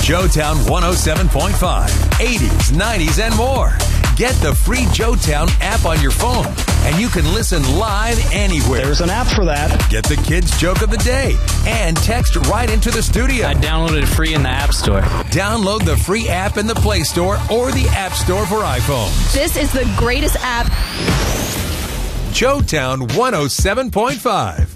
Joetown 107.5, 80s, 90s, and more. Get the free Joetown app on your phone, and you can listen live anywhere. There's an app for that. Get the kids' joke of the day and text right into the studio. I downloaded it free in the App Store. Download the free app in the Play Store or the App Store for iPhones. This is the greatest app. Joetown 107.5.